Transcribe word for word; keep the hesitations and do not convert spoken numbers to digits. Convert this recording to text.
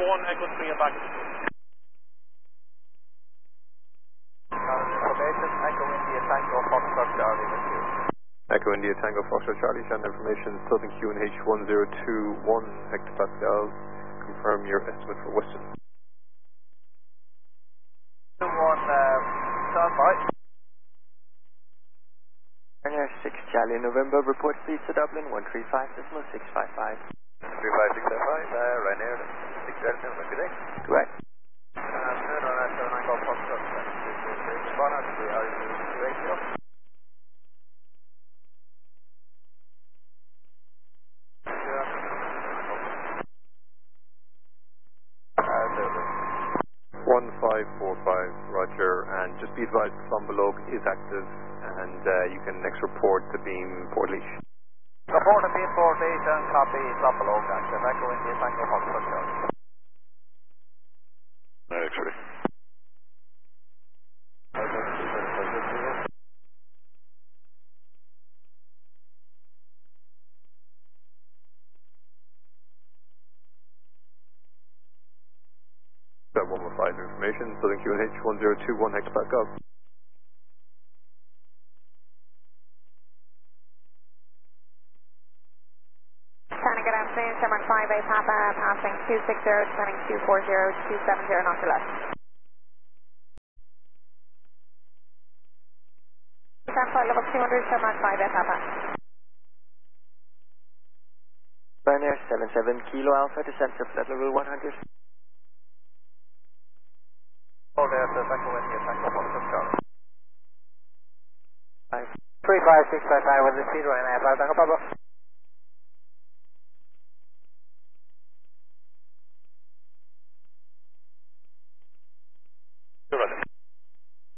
one, Echo three and back. Information, Echo India Tango Foxtrot Charlie with you. Echo India Tango Foxtrot Charlie, channel information, Southern Q N H one zero two one hectopascals. Confirm your estimate for Western. one, uh, South five. Ryanair six Charlie November, report speed to Dublin one three five decimal six five five. three five six five five, uh, Ryanair six Charlie November, good day. Correct. Good afternoon, Ryanair seven Tango Foxtrot Responder to the R U ratio. one five four five, Roger, and just be advised the Flombelogue is active and uh, you can next report the beam Port Leash. Report the beam Port Leash and copy Flombelogue active, Echo India Tango Foxtrot Charlie. X-ray. one one five information, Southern Q N H one zero two one hectopascals. China, good afternoon, Sherman five eight Papa, passing two six zero, descending two four zero, two seven zero, knots or less. Stand flight level two hundred, Sherman five eight Papa. Ryanair seven seven Kilo Alpha, descent to flight level one hundred. Oh, there's the Echo India Tango Foxtrot Charlie. Five. three five six five five with the speed Ryanair five Tango Papa.